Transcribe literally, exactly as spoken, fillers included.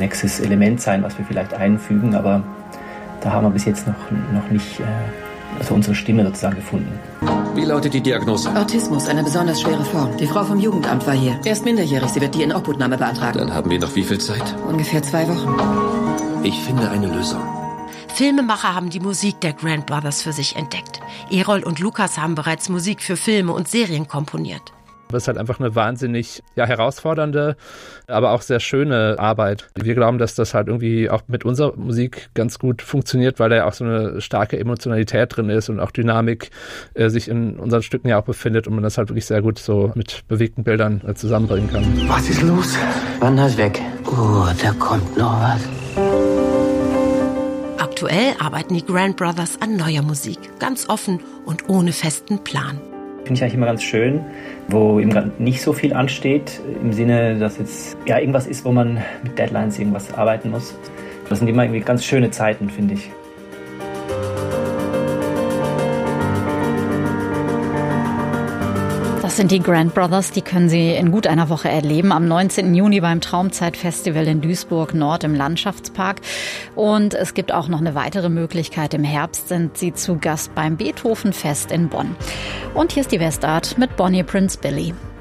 nächstes Element sein, was wir vielleicht einfügen, aber da haben wir bis jetzt noch, noch nicht äh, also unsere Stimme sozusagen gefunden. Wie lautet die Diagnose? Autismus, eine besonders schwere Form. Die Frau vom Jugendamt war hier. Er ist minderjährig, sie wird die Inobhutnahme beantragen. Dann haben wir noch wie viel Zeit? Ungefähr zwei Wochen. Ich finde eine Lösung. Filmemacher haben die Musik der Grant Brothers für sich entdeckt. Errol und Lukas haben bereits Musik für Filme und Serien komponiert. Das ist halt einfach eine wahnsinnig ja, herausfordernde, aber auch sehr schöne Arbeit. Wir glauben, dass das halt irgendwie auch mit unserer Musik ganz gut funktioniert, weil da ja auch so eine starke Emotionalität drin ist und auch Dynamik äh, sich in unseren Stücken ja auch befindet und man das halt wirklich sehr gut so mit bewegten Bildern äh, zusammenbringen kann. Was ist los? Wander ist weg. Oh, da kommt noch was. Aktuell arbeiten die Grant Brothers an neuer Musik, ganz offen und ohne festen Plan. Finde ich eigentlich immer ganz schön, wo eben gerade nicht so viel ansteht, im Sinne, dass jetzt ja irgendwas ist, wo man mit Deadlines irgendwas arbeiten muss. Das sind immer irgendwie ganz schöne Zeiten, finde ich. Das sind die Grant Brothers, die können Sie in gut einer Woche erleben. Am neunzehnten Juni beim Traumzeit-Festival in Duisburg Nord im Landschaftspark. Und es gibt auch noch eine weitere Möglichkeit. Im Herbst sind Sie zu Gast beim Beethoven-Fest in Bonn. Und hier ist die Westart mit Bonnie Prince Billy.